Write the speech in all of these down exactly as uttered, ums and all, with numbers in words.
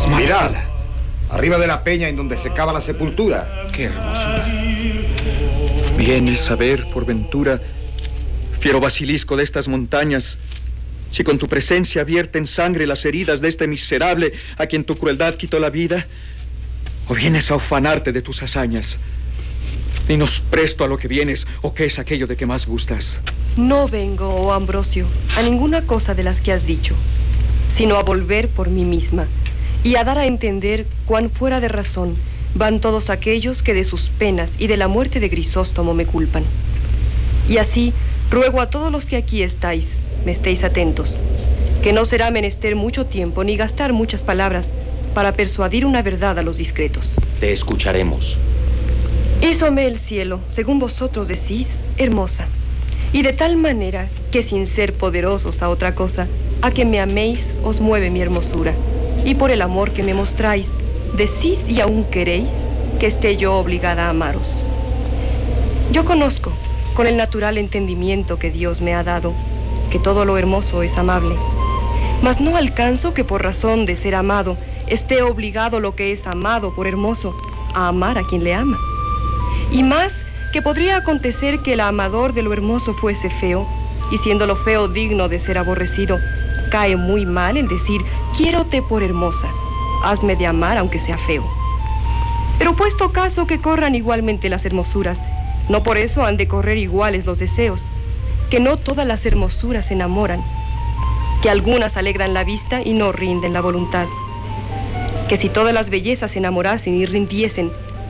Mirad, arriba de la peña en donde se cava la sepultura. ¡Qué hermosura! ¿Vienes a ver, por ventura, fiero basilisco de estas montañas, si con tu presencia vierte en sangre las heridas de este miserable a quien tu crueldad quitó la vida? ¿O vienes a ufanarte de tus hazañas? Dinos presto a lo que vienes, o qué es aquello de que más gustas. No vengo, oh Ambrosio, a ninguna cosa de las que has dicho, sino a volver por mí misma y a dar a entender cuán fuera de razón van todos aquellos que de sus penas y de la muerte de Grisóstomo me culpan. Y así ruego a todos los que aquí estáis, me estéis atentos, que no será menester mucho tiempo ni gastar muchas palabras para persuadir una verdad a los discretos. Te escucharemos. Hízome el cielo, según vosotros decís, hermosa, y de tal manera que sin ser poderosos a otra cosa, a que me améis os mueve mi hermosura, y por el amor que me mostráis, decís y aún queréis que esté yo obligada a amaros. Yo conozco, con el natural entendimiento que Dios me ha dado, que todo lo hermoso es amable, mas no alcanzo que por razón de ser amado esté obligado lo que es amado por hermoso a amar a quien le ama. Y más que podría acontecer que el amador de lo hermoso fuese feo, y siendo lo feo digno de ser aborrecido, cae muy mal el decir, quiérote por hermosa, hazme de amar aunque sea feo. Pero puesto caso que corran igualmente las hermosuras, no por eso han de correr iguales los deseos, que no todas las hermosuras enamoran, que algunas alegran la vista y no rinden la voluntad, que si todas las bellezas enamorasen y rindiesen,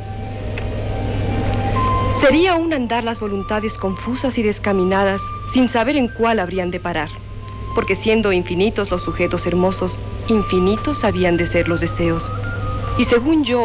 sería un andar las voluntades confusas y descaminadas, sin saber en cuál habrían de parar, porque siendo infinitos los sujetos hermosos, infinitos habían de ser los deseos, y según yo